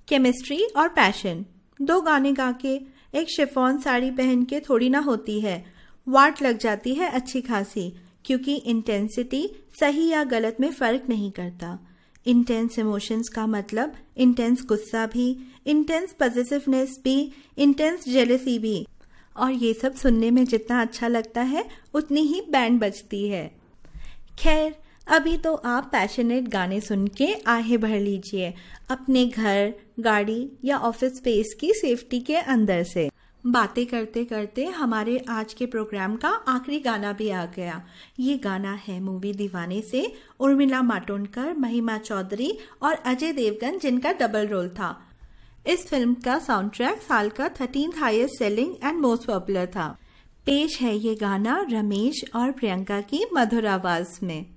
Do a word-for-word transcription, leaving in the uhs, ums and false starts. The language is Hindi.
केमिस्ट्री और पैशन। दो गाने गा के एक शिफॉन साड़ी पहन के थोड़ी ना होती है, वाट लग जाती है अच्छी खासी, क्योंकि इंटेंसिटी सही या गलत में फर्क नहीं करता। इंटेंस इमोशंस का मतलब इंटेंस गुस्सा भी, इंटेंस पॉजिटिवनेस भी, इंटेंस जेलसी भी। और ये सब सुनने में जितना अच्छा लगता है उतनी ही बैंड बजती है। खैर, अभी तो आप पैशनेट गाने सुन के आहें भर लीजिए अपने घर, गाड़ी या ऑफिस स्पेस की सेफ्टी के अंदर से। बातें करते करते हमारे आज के प्रोग्राम का आखिरी गाना भी आ गया। ये गाना है मूवी दीवाने से उर्मिला मातोंडकर, महिमा चौधरी और अजय देवगन, जिनका डबल रोल था। इस फिल्म का साउंड ट्रैक साल का thirteenth highest selling and most popular था। पेश है ये गाना रमेश और प्रियंका की मधुर आवाज में।